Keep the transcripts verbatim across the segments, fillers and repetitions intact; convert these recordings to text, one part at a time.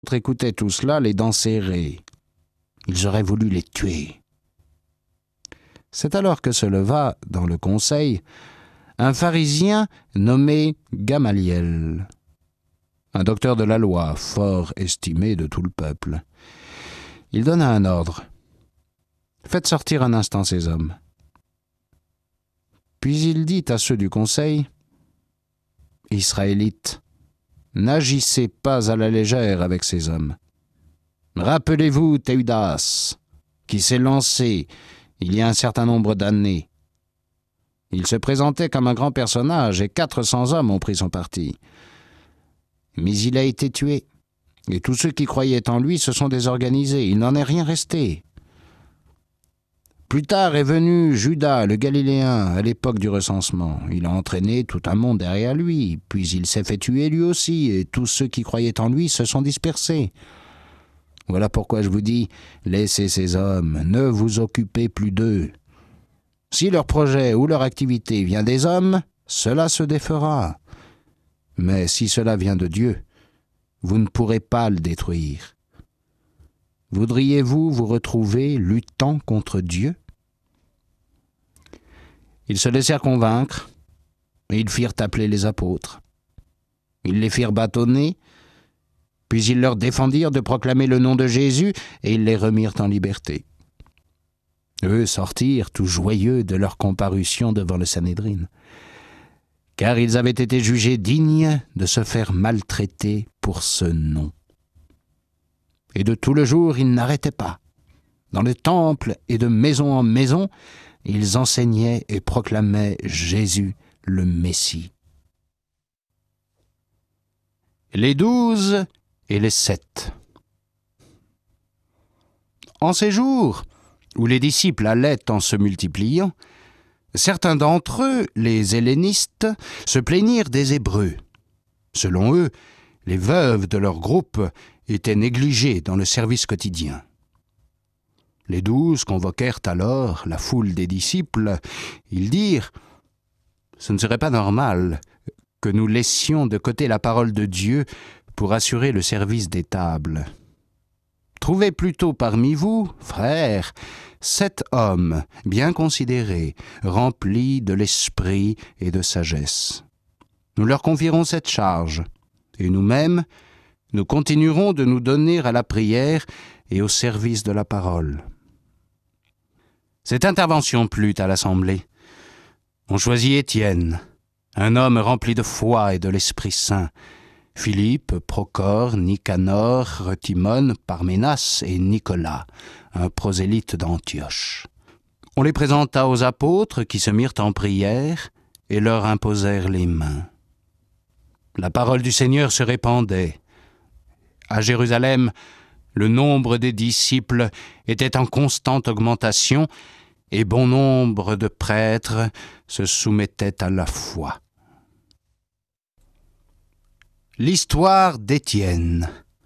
écoutaient tout cela, les dents serrées. Ils auraient voulu les tuer. C'est alors que se leva, dans le conseil, un pharisien nommé Gamaliel, un docteur de la loi, fort estimé de tout le peuple. Il donna un ordre. « Faites sortir un instant ces hommes. » Puis il dit à ceux du conseil, « Israélites, n'agissez pas à la légère avec ces hommes. Rappelez-vous Théudas, qui s'est lancé il y a un certain nombre d'années. Il se présentait comme un grand personnage et quatre cents hommes ont pris son parti. Mais il a été tué, et tous ceux qui croyaient en lui se sont désorganisés. Il n'en est rien resté. Plus tard est venu Judas, le Galiléen, à l'époque du recensement. Il a entraîné tout un monde derrière lui, puis il s'est fait tuer lui aussi, et tous ceux qui croyaient en lui se sont dispersés. Voilà pourquoi je vous dis, laissez ces hommes, ne vous occupez plus d'eux. Si leur projet ou leur activité vient des hommes, cela se défera. Mais si cela vient de Dieu, vous ne pourrez pas le détruire. Voudriez-vous vous retrouver luttant contre Dieu ? » Ils se laissèrent convaincre, et ils firent appeler les apôtres. Ils les firent bâtonner, puis ils leur défendirent de proclamer le nom de Jésus, et ils les remirent en liberté. Eux sortirent tout joyeux de leur comparution devant le Sanhédrin, car ils avaient été jugés dignes de se faire maltraiter pour ce nom. Et de tout le jour, ils n'arrêtaient pas. Dans le temple et de maison en maison, ils enseignaient et proclamaient Jésus le Messie. Les douze et les sept. En ces jours où les disciples allaient en se multipliant, certains d'entre eux, les hellénistes, se plaignirent des Hébreux. Selon eux, les veuves de leur groupe étaient négligées dans le service quotidien. Les douze convoquèrent alors la foule des disciples. Ils dirent « Ce ne serait pas normal que nous laissions de côté la parole de Dieu pour assurer le service des tables. Trouvez plutôt parmi vous, frères, sept hommes bien considérés, remplis de l'esprit et de sagesse. Nous leur confierons cette charge, et nous-mêmes, nous continuerons de nous donner à la prière et au service de la parole. » Cette intervention plut à l'Assemblée. On choisit Étienne, un homme rempli de foi et de l'Esprit Saint, Philippe, Procore, Nicanor, Timon, Parménas et Nicolas, un prosélyte d'Antioche. On les présenta aux apôtres qui se mirent en prière et leur imposèrent les mains. La parole du Seigneur se répandait. À Jérusalem, le nombre des disciples était en constante augmentation et bon nombre de prêtres se soumettaient à la foi. L'histoire d'Étienne.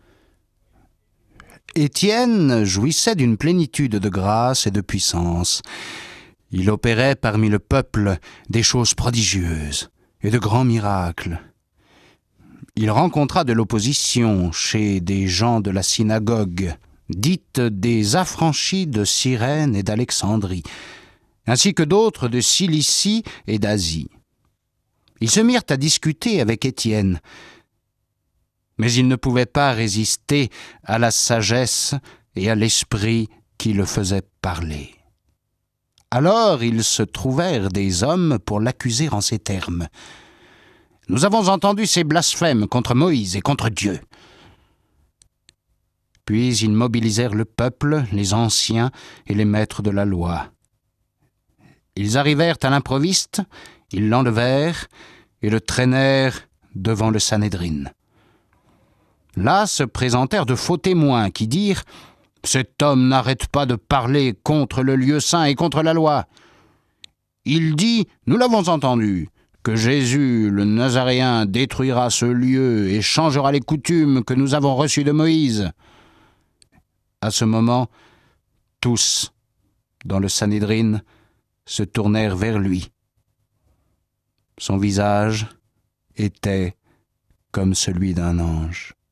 Étienne jouissait d'une plénitude de grâce et de puissance. Il opérait parmi le peuple des choses prodigieuses et de grands miracles. Il rencontra de l'opposition chez des gens de la synagogue, dite des affranchis de Cyrène et d'Alexandrie, ainsi que d'autres de Cilicie et d'Asie. Ils se mirent à discuter avec Étienne, mais ils ne pouvaient pas résister à la sagesse et à l'esprit qui le faisait parler. Alors ils se trouvèrent des hommes pour l'accuser en ces termes. « Nous avons entendu ces blasphèmes contre Moïse et contre Dieu. » Puis ils mobilisèrent le peuple, les anciens et les maîtres de la loi. Ils arrivèrent à l'improviste, ils l'enlevèrent et le traînèrent devant le Sanhédrin. Là se présentèrent de faux témoins qui dirent « Cet homme n'arrête pas de parler contre le lieu saint et contre la loi. Il dit, nous l'avons entendu, que Jésus, le Nazaréen, détruira ce lieu et changera les coutumes que nous avons reçues de Moïse. » À ce moment, tous, dans le Sanhédrin, se tournèrent vers lui. Son visage était comme celui d'un ange.